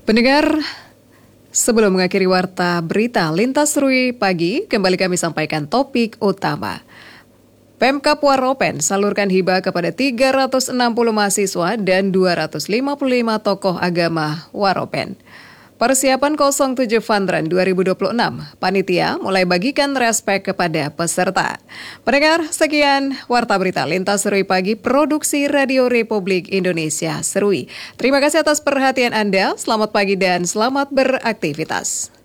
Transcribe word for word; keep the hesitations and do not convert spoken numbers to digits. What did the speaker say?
Pendengar, sebelum mengakhiri warta berita Lintas Serui pagi, kembali kami sampaikan topik utama. Pemkab Waropen salurkan hibah kepada tiga ratus enam puluh mahasiswa dan dua ratus lima puluh lima tokoh agama Waropen. Persiapan nol tujuh Fun Run dua ribu dua puluh enam, panitia mulai bagikan respek kepada peserta. Pendengar, sekian warta berita Lintas Serui pagi produksi Radio Republik Indonesia Serui. Terima kasih atas perhatian Anda, selamat pagi dan selamat beraktivitas.